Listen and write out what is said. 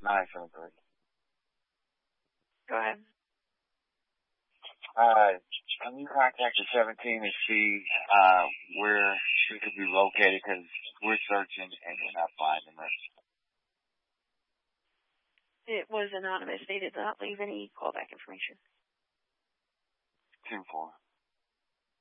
973. Go ahead. Can you contact the 17 and see where she could be located? Because we're searching and we're not finding her. It was anonymous. They did not leave any callback information. 10-4.